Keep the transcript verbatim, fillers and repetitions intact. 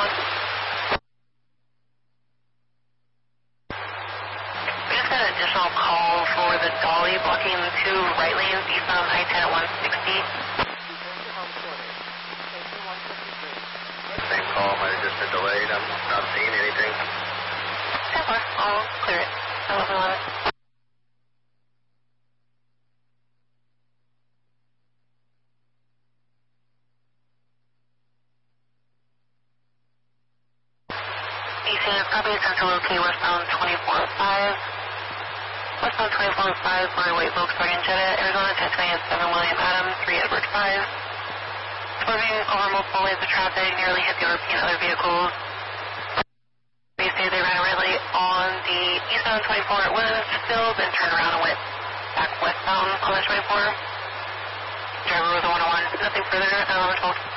one. We just got an additional call for the dolly blocking two right lanes eastbound I ten at one sixty. Same call, might have just been delayed. I'm not seeing anything. ten four, I'll clear it. eleven eleven. Eastern property central okay, westbound twenty-four oh five. Westbound twenty-four oh five, for white Volkswagen Jetta, Arizona, taxiing at seven William Adams, three Edward five. Swerving over multiple lanes of traffic, nearly hit the R P and other vehicles. They say they ran a red light on the eastbound twenty-four at Winsfield, then turned around and went back westbound on the twenty-four. Driver was a one oh one. Nothing further, eleven twelve.